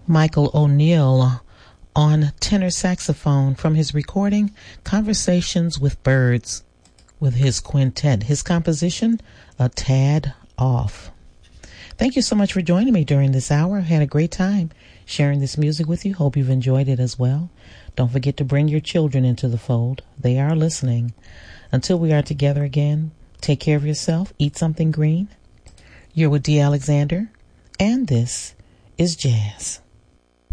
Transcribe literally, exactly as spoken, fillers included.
Michael O'Neill on tenor saxophone from his recording Conversations with Birds with his quintet. His composition, A Tad Off. Thank you so much for joining me during this hour. I had a great time sharing this music with you. Hope you've enjoyed it as well. Don't forget to bring your children into the fold. They are listening. Until we are together again, take care of yourself. Eat something green. You're with Dee Alexander, and this is Jazz.